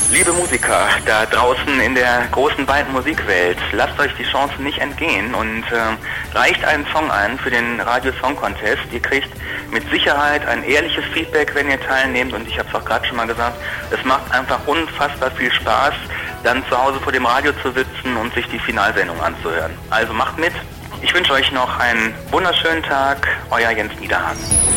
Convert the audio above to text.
Liebe Musiker da draußen in der großen, weiten Musikwelt, lasst euch die Chance nicht entgehen und reicht einen Song ein für den Radio Song Contest. Ihr kriegt mit Sicherheit ein ehrliches Feedback, wenn ihr teilnehmt, und ich habe es auch gerade schon mal gesagt, es macht einfach unfassbar viel Spaß, dann zu Hause vor dem Radio zu sitzen und sich die Finalsendung anzuhören. Also macht mit. Ich wünsche euch noch einen wunderschönen Tag, euer Jens Niederhahn.